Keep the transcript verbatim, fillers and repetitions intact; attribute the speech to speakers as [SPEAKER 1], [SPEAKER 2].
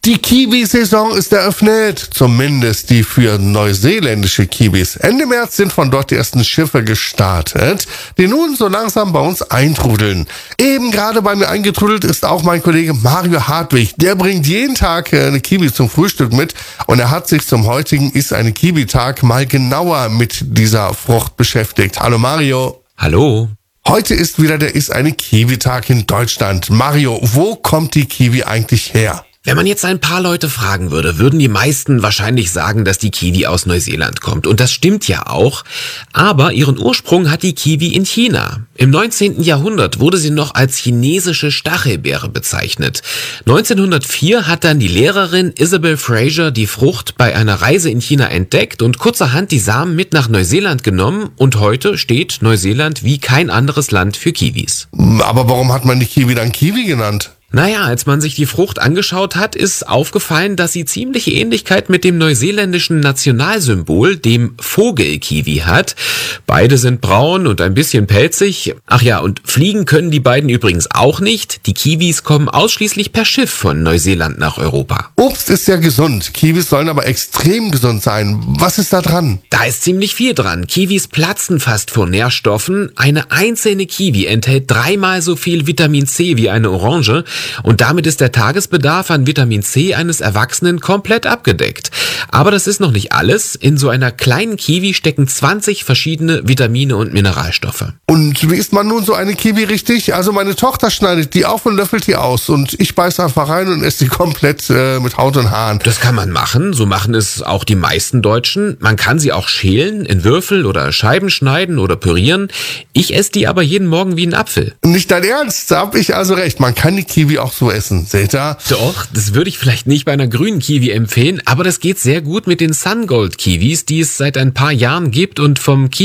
[SPEAKER 1] Die Kiwi-Saison ist eröffnet, zumindest die für neuseeländische Kiwis. Ende März sind von dort die ersten Schiffe gestartet, die nun so langsam bei uns eintrudeln. Eben gerade bei mir eingetrudelt ist auch mein Kollege Mario Hartwig. Der bringt jeden Tag eine Kiwi zum Frühstück mit und er hat sich zum heutigen Ist eine Kiwi-Tag mal genauer mit dieser Frucht beschäftigt. Hallo Mario.
[SPEAKER 2] Hallo.
[SPEAKER 1] Heute ist wieder der Ist eine Kiwi-Tag in Deutschland. Mario, wo kommt die Kiwi eigentlich her?
[SPEAKER 2] Wenn man jetzt ein paar Leute fragen würde, würden die meisten wahrscheinlich sagen, dass die Kiwi aus Neuseeland kommt. Und das stimmt ja auch. Aber ihren Ursprung hat die Kiwi in China. Im neunzehnten Jahrhundert wurde sie noch als chinesische Stachelbeere bezeichnet. neunzehnhundertvier hat dann die Lehrerin Isabel Fraser die Frucht bei einer Reise in China entdeckt und kurzerhand die Samen mit nach Neuseeland genommen. Und heute steht Neuseeland wie kein anderes Land für Kiwis.
[SPEAKER 1] Aber warum hat man die Kiwi dann Kiwi genannt?
[SPEAKER 2] Naja, als man sich die Frucht angeschaut hat, ist aufgefallen, dass sie ziemliche Ähnlichkeit mit dem neuseeländischen Nationalsymbol, dem Vogelkiwi, hat. Beide sind braun und ein bisschen pelzig. Ach ja, und fliegen können die beiden übrigens auch nicht. Die Kiwis kommen ausschließlich per Schiff von Neuseeland nach Europa.
[SPEAKER 1] Obst ist ja gesund, Kiwis sollen aber extrem gesund sein. Was ist da dran?
[SPEAKER 2] Da ist ziemlich viel dran. Kiwis platzen fast vor Nährstoffen. Eine einzelne Kiwi enthält dreimal so viel Vitamin C wie eine Orange. Und damit ist der Tagesbedarf an Vitamin C eines Erwachsenen komplett abgedeckt. Aber das ist noch nicht alles. In so einer kleinen Kiwi stecken zwanzig verschiedene Vitamine und Mineralstoffe.
[SPEAKER 1] Und wie isst man nun so eine Kiwi richtig? Also meine Tochter schneidet die auf und löffelt die aus. Und ich beiß einfach rein und esse die komplett äh, mit Haut und Haaren.
[SPEAKER 2] Das kann man machen. So machen es auch die meisten Deutschen. Man kann sie auch schälen, in Würfel oder Scheiben schneiden oder pürieren. Ich esse die aber jeden Morgen wie einen Apfel.
[SPEAKER 1] Nicht dein Ernst? Da hab ich also recht. Man kann die Kiwi auch so essen. Seht ihr?
[SPEAKER 2] Doch, das würde ich vielleicht nicht bei einer grünen Kiwi empfehlen, aber das geht sehr gut mit den Sungold Kiwis, die es seit ein paar Jahren gibt und vom Kiwi